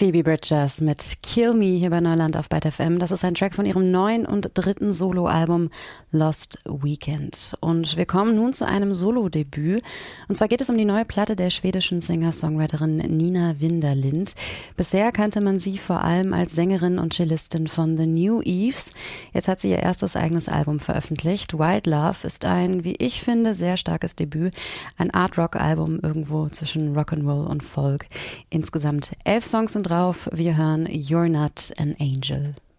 Phoebe Bridgers mit Kill Me hier bei Neuland auf Byte FM. Das ist ein Track von ihrem neuen und dritten Soloalbum Lost Weekend. Und wir kommen nun zu einem Solo-Debüt. Und zwar geht es um die neue Platte der schwedischen Singer-Songwriterin Nina Winderlind. Bisher kannte man sie vor allem als Sängerin und Cellistin von The New Eves. Jetzt hat sie ihr erstes eigenes Album veröffentlicht. Wild Love ist ein, wie ich finde, sehr starkes Debüt. Ein Art-Rock-Album irgendwo zwischen Rock'n'Roll und Folk. Insgesamt 11 Songs sind drauf. Wir hören You're Not an Angel.